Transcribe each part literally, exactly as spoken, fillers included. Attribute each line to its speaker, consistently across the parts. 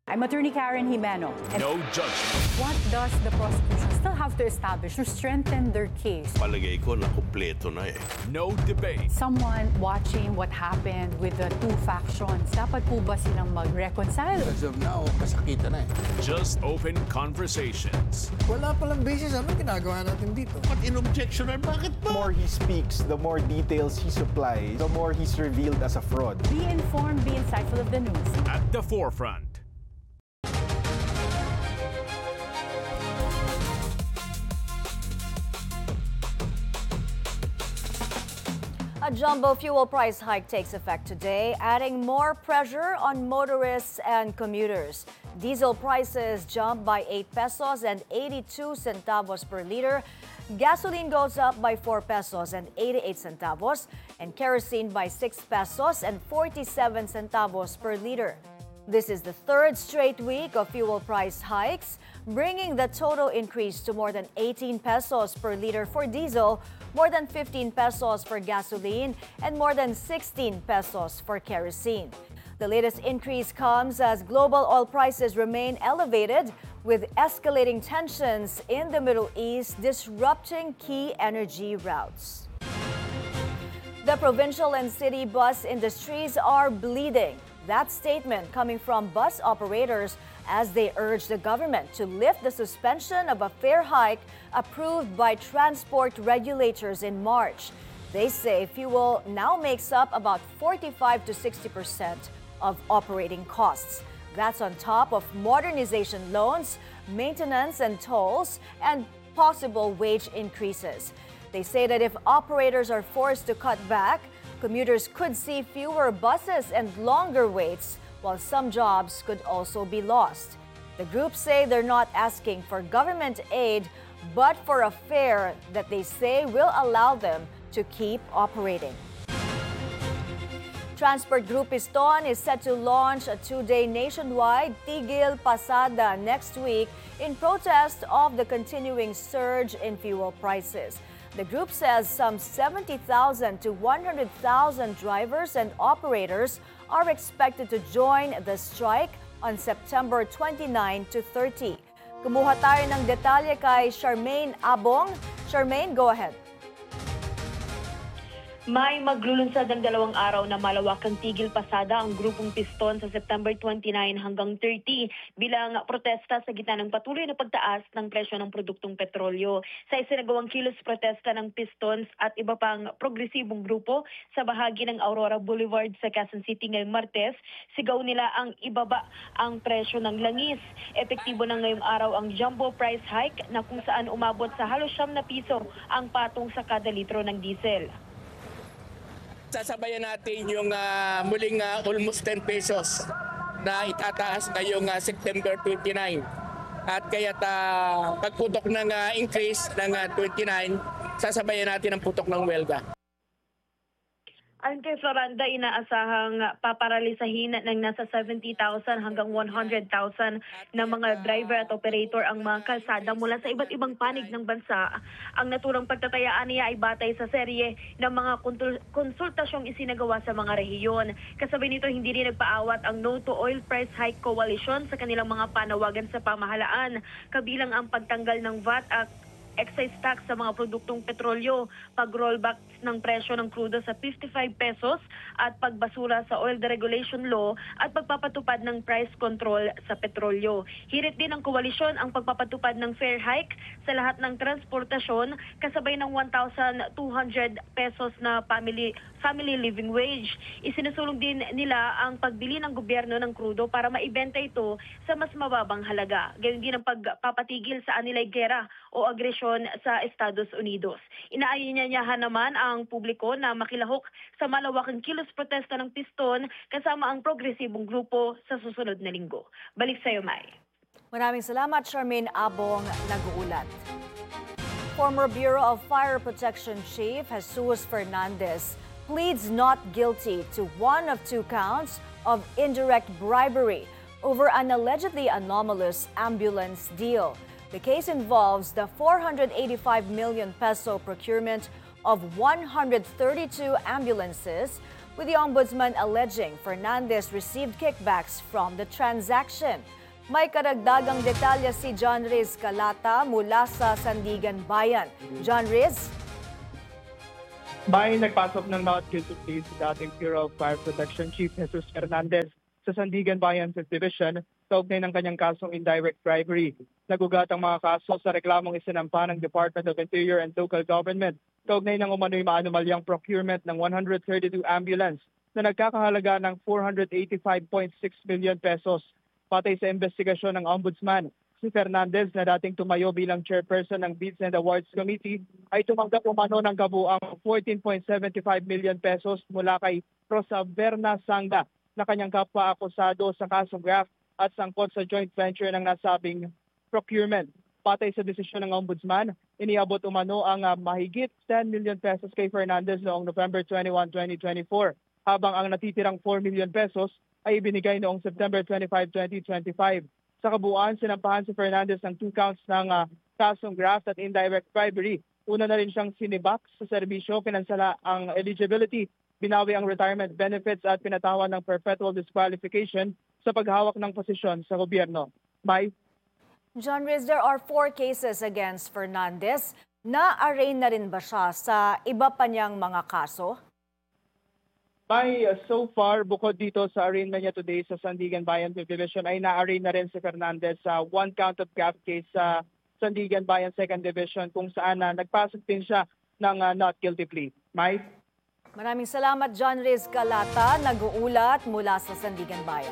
Speaker 1: I'm Attorney Karen Jimeno. And
Speaker 2: No judgment.
Speaker 1: what does the prosecution still have to establish to strengthen their case?
Speaker 3: Palagay ko na kumpleto na eh.
Speaker 2: No debate.
Speaker 1: Someone watching what happened with the two factions, dapat po ba silang mag-reconcile?
Speaker 4: As of now, kasakitan na eh.
Speaker 2: Just open conversations.
Speaker 5: Wala palang basis. Anong ginagawa natin dito?
Speaker 3: Ba't in-objectionan? Bakit
Speaker 6: The
Speaker 3: ba?
Speaker 6: more he speaks, the more details he supplies, the more he's revealed as a fraud.
Speaker 1: Be informed, be insightful of the news.
Speaker 2: At the forefront.
Speaker 7: A jumbo fuel price hike takes effect today, adding more pressure on motorists and commuters. Diesel prices jump by eight pesos and eighty-two centavos per liter. Gasoline goes up by four pesos and eighty-eight centavos, and kerosene by six pesos and forty-seven centavos per liter. This is the third straight week of fuel price hikes, bringing the total increase to more than eighteen pesos per liter for diesel, more than fifteen pesos for gasoline, and more than sixteen pesos for kerosene. The latest increase comes as global oil prices remain elevated, with escalating tensions in the Middle East disrupting key energy routes. The provincial and city bus industries are bleeding. That statement coming from bus operators as they urge the government to lift the suspension of a fare hike approved by transport regulators in March. They say fuel now makes up about forty-five to sixty percent of operating costs. That's on top of modernization loans, maintenance and tolls, and possible wage increases. They say that if operators are forced to cut back, commuters could see fewer buses and longer waits, while some jobs could also be lost. The groups say they're not asking for government aid, but for a fare that they say will allow them to keep operating. Transport Group Piston is set to launch a two-day nationwide Tigil Pasada next week in protest of the continuing surge in fuel prices. The group says some seventy thousand to one hundred thousand drivers and operators are expected to join the strike on September twenty-ninth to thirtieth. Kumuha tayo ng detalye kay Charmaine Abong. Charmaine, go ahead.
Speaker 8: May maglulunsad ng dalawang araw na malawakang tigil pasada ang grupong Piston sa September twenty-ninth hanggang thirtieth bilang protesta sa gitna ng patuloy na pagtaas ng presyo ng produktong petrolyo. Sa isinagawang kilos protesta ng Pistons at iba pang progresibong grupo sa bahagi ng Aurora Boulevard sa Quezon City ngayong Martes, sigaw nila ang ibaba ang presyo ng langis. Epektibo na ngayong araw ang jumbo price hike na kung saan umabot sa halos siyam na piso ang patong sa kada litro ng diesel.
Speaker 9: Sasabayan natin yung uh, muling uh, almost ten pesos na itataas ngayong uh, September twenty-ninth. At kaya't uh, pagputok ng uh, increase ng uh, twenty-nine, sasabayan natin ang putok ng welga.
Speaker 8: Ayon kay Floranda, inaasahang paparalisahin ng nasa seventy thousand hanggang one hundred thousand na mga driver at operator ang mga kalsada mula sa iba't ibang panig ng bansa. Ang naturang pagtatayaan niya ay batay sa serye ng mga konsultasyong isinagawa sa mga rehiyon. Kasabay nito, hindi rin nagpaawat ang No to Oil Price Hike Coalition sa kanilang mga panawagan sa pamahalaan, kabilang ang pagtanggal ng V A T at excise tax sa mga produktong petrolyo, pag-rollback ng presyo ng krudo sa fifty-five pesos at pagbasura sa oil deregulation law at pagpapatupad ng price control sa petrolyo. Hirit din ng koalisyon ang pagpapatupad ng fare hike sa lahat ng transportasyon kasabay ng one thousand two hundred pesos na family family living wage. Isinusulong din nila ang pagbili ng gobyerno ng krudo para maibenta ito sa mas mababang halaga. Gayon din ang pagpapatigil sa anilay gera o agresyon sa Estados Unidos. Inaanyayahan naman ang publiko na makilahok sa malawakang kilos protesta ng Piston kasama ang progresibong grupo sa susunod na linggo. Balik sa iyo, Mai.
Speaker 7: Maraming salamat, Charmaine Abong, nag-uulat. Former Bureau of Fire Protection Chief Jesus Fernandez pleads not guilty to one of two counts of indirect bribery over an allegedly anomalous ambulance deal. The case involves the four hundred eighty-five million peso procurement of one hundred thirty-two ambulances, with the ombudsman alleging Fernandez received kickbacks from the transaction. May karagdagang detalye si John Riz Calata mula sa Sandigan Bayan. John Riz?
Speaker 10: May nagpasok ng not guilty plea si dating Bureau of Fire Protection Chief Jesus Fernandez sa Sandigan Bayan fifth Division sa ugnay ng kanyang kasong indirect bribery. Nagugat ang mga kaso sa reklamong isinampa ng Department of Interior and Local Government sa ugnay ng umano'y maanumalyang procurement ng one hundred thirty-two ambulance na nagkakahalaga ng four hundred eighty-five point six million pesos. Patay sa investigasyon ng Ombudsman, si Fernandez na dating tumayo bilang chairperson ng Bids and Awards Committee ay tumanggap umano ng kabuang fourteen point seven five million pesos mula kay Rosa Verna Sangda na kanyang kapwa-akusado sa kasong graft at sangkot sa joint venture ng nasabing procurement. Patay sa desisyon ng Ombudsman, iniabot umano ang uh, mahigit ten million pesos kay Fernandez noong November twenty-first, twenty twenty-four, habang ang natitirang four million pesos ay ibinigay noong September twenty-fifth, twenty twenty-five. Sa kabuuan, sinampahan si Fernandez ng two counts ng uh, kasong graft at indirect bribery. Una na rin siyang sinibak sa serbisyo, pinansala ang eligibility, binawi ang retirement benefits at pinatawan ng perpetual disqualification sa paghawak ng posisyon sa gobyerno. May
Speaker 7: John Riz, there are four cases against Fernandez. Na-arraign na rin ba siya sa iba pa niyang mga kaso?
Speaker 10: May uh, so far, bukod dito sa arraignment niya today sa Sandigan Bayan fifth Division, ay na-arraign na rin si Fernandez sa one count of graft case sa Sandigan Bayan second Division kung saan uh, nagpasok din siya ng uh, not guilty plea. May
Speaker 7: Maraming salamat, John Riz Calata, nag-uulat mula sa Sandigan Bayan.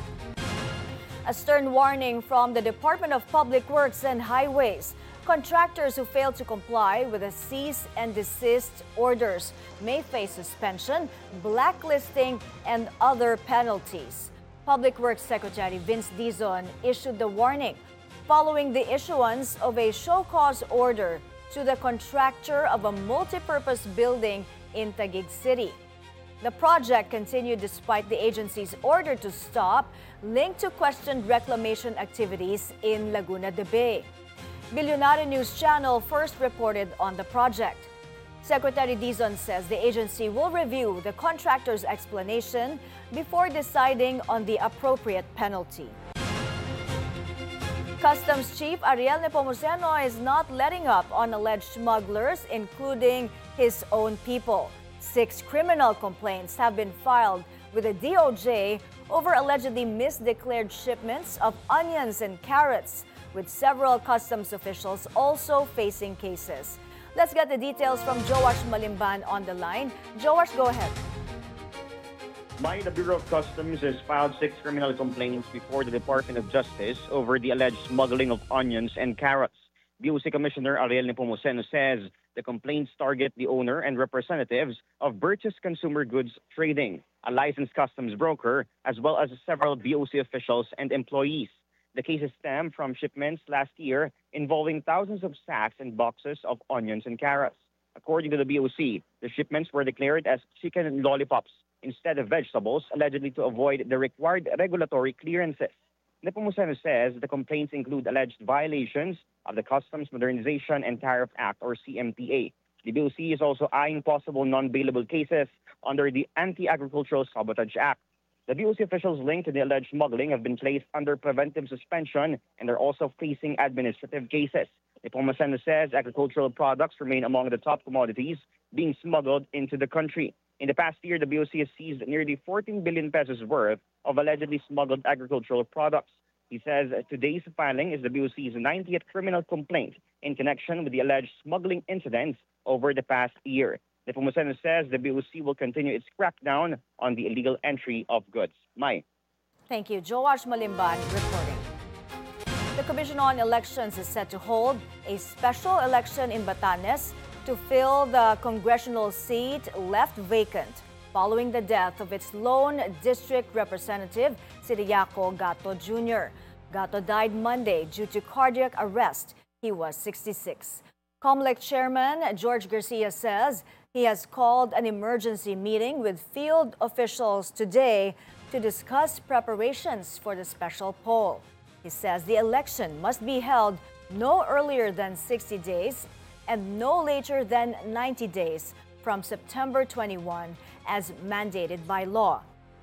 Speaker 7: A stern warning from the Department of Public Works and Highways. Contractors who fail to comply with the cease and desist orders may face suspension, blacklisting, and other penalties. Public Works Secretary Vince Dizon issued the warning following the issuance of a show cause order to the contractor of a multipurpose building in Taguig City. The project continued despite the agency's order to stop, linked to questioned reclamation activities in Laguna de Bay. Billionaire News Channel first reported on the project. Secretary Dizon says the agency will review the contractor's explanation before deciding on the appropriate penalty. Customs Chief Ariel Nepomuceno is not letting up on alleged smugglers, including his own people. Six criminal complaints have been filed with the D O J over allegedly misdeclared shipments of onions and carrots, with several customs officials also facing cases. Let's get the details from Joash Malimban on the line. Joash, go ahead.
Speaker 11: By the Bureau of Customs has filed six criminal complaints before the Department of Justice over the alleged smuggling of onions and carrots. B O C Commissioner Ariel Nepomuceno says the complaints target the owner and representatives of Birch's Consumer Goods Trading, a licensed customs broker, as well as several B O C officials and employees. The cases stem from shipments last year involving thousands of sacks and boxes of onions and carrots. According to the B O C, the shipments were declared as chicken lollipops instead of vegetables, allegedly to avoid the required regulatory clearances. Nepomuceno says the complaints include alleged violations of the Customs Modernization and Tariff Act, or C M T A. The B O C is also eyeing possible non-bailable cases under the Anti-Agricultural Sabotage Act. The B O C officials linked to the alleged smuggling have been placed under preventive suspension and are also facing administrative cases. Nepomuceno says agricultural products remain among the top commodities being smuggled into the country. In the past year, the B O C has seized nearly fourteen billion pesos worth of allegedly smuggled agricultural products. He says today's filing is the B O C's ninetieth criminal complaint in connection with the alleged smuggling incidents over the past year. Nepomuceno says the B O C will continue its crackdown on the illegal entry of goods. Mai.
Speaker 7: Thank you. Joash Malimban reporting. The Commission on Elections is set to hold a special election in Batanes to fill the congressional seat left vacant following the death of its lone district representative, Ciriaco Gato Junior Gato died Monday due to cardiac arrest. He was sixty-six. COMELEC Chairman George Garcia says he has called an emergency meeting with field officials today to discuss preparations for the special poll. He says the election must be held no earlier than sixty days and no later than ninety days from September twenty-first as mandated by law.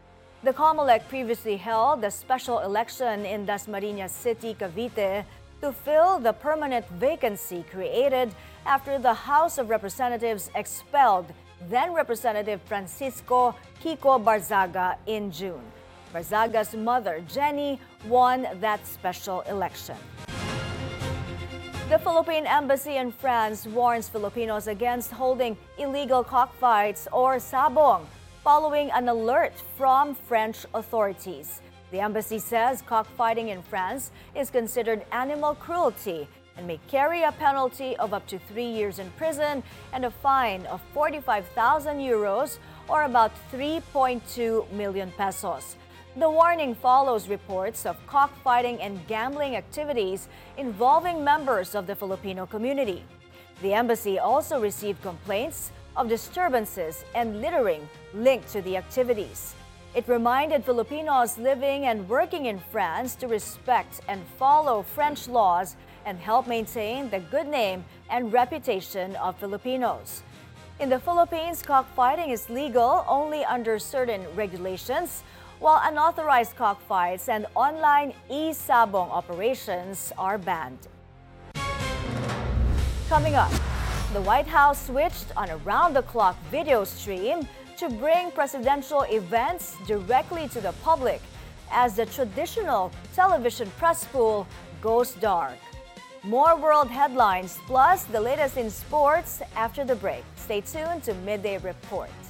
Speaker 7: The COMELEC previously held a special election in Dasmariñas City, Cavite, to fill the permanent vacancy created after the House of Representatives expelled then-Representative Francisco Kiko Barzaga in June. Barzaga's mother, Jenny, won that special election. The Philippine Embassy in France warns Filipinos against holding illegal cockfights or sabong following an alert from French authorities. The embassy says cockfighting in France is considered animal cruelty and may carry a penalty of up to three years in prison and a fine of forty-five thousand euros or about three point two million pesos. The warning follows reports of cockfighting and gambling activities involving members of the Filipino community. The embassy also received complaints of disturbances and littering linked to the activities. It reminded Filipinos living and working in France to respect and follow French laws and help maintain the good name and reputation of Filipinos. In the Philippines, cockfighting is legal only under certain regulations, while unauthorized cockfights and online e-sabong operations are banned. Coming up, the White House switched on a round-the-clock video stream to bring presidential events directly to the public as the traditional television press pool goes dark. More world headlines plus the latest in sports after the break. Stay tuned to Midday Report.